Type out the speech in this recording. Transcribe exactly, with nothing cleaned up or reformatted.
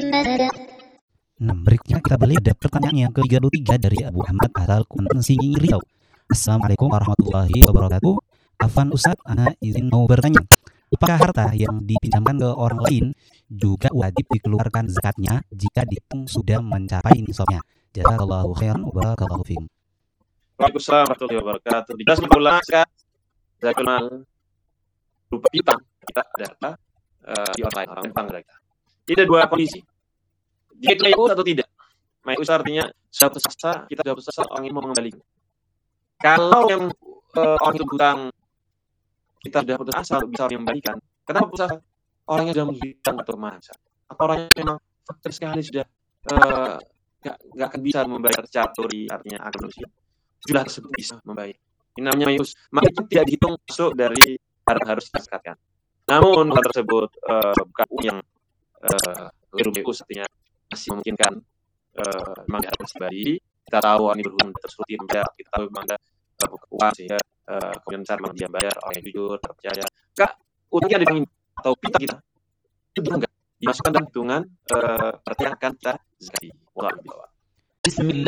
Nah, berikutnya kita balik ada pertanyaan yang ke tiga puluh tiga dari Abu Ahmad asal Kuntesi Riau. Assalamualaikum warahmatullahi wabarakatuh. Afan Ustaz, ana izin mau bertanya. Apakah harta yang dipinjamkan ke orang lain juga wajib dikeluarkan zakatnya jika dihitung sudah mencapai nisabnya? Jazakallahu khairan wa barakallahu fiikum. Waalaikumsalam warahmatullahi wabarakatuh. Dijelaskan ulama zakat zakat mal berupa piutang kita ada harta uh, di online orang utang kita. Tidak dua kondisi. Jika kita ikut atau tidak. Mayus artinya suatu sasa kita suatu sasa orang ini mau mengembalikan. Kalau yang uh, orang itu hutang kita sudah putus asa bisa orang yang membalikan. Kenapa putus asa? Orang yang sudah menghutang atau masa. Atau orang yang memang fakir sekali sudah uh, gak, gak akan bisa membayar catur artinya akan manusia. Sudah tersebut bisa membayar. Ini namanya mayus. Maka itu tidak dihitung masuk dari harta harus dikasihkan. Namun hal tersebut uh, bukan yang uh, mayus artinya masih memungkinkan uh, memang ada pribadi. Kita tahu orang ini berhubung terus rutin membayar. Kita tahu memang ada uh, uang sehingga uh, kemudian besar memang dia bayar orang yang jujur terpercaya. Kak, utangnya ada di atau pita kita itu dia enggak dimasukkan dalam hitungan uh, berarti akan kita zakati. Wallahu a'lam. Bismillah.